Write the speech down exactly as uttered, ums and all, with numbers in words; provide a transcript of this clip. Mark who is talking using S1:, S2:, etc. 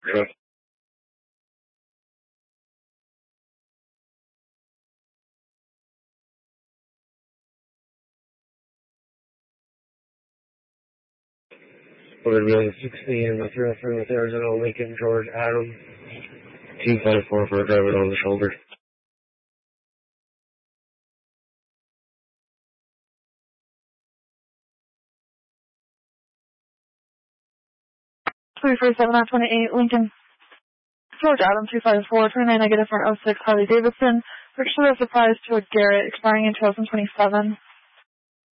S1: Sure. We're going to be on the sixteen and the three oh three with Arizona Lincoln George Adam. two five four for a driver on the shoulder.
S2: three four seven nine twenty-eight, Lincoln. George Adam, two five four, twenty-nine negative for an oh six Harley Davidson. Picture of surprise to a Garrett expiring in two thousand twenty-seven.